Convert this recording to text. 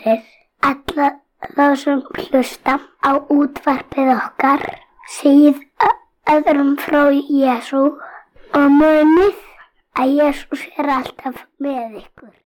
fyrir alla þá sem hlusta á útvarpið okkar. Segið öðrum frá Jesú og munið að Jesús alltaf með ykkur.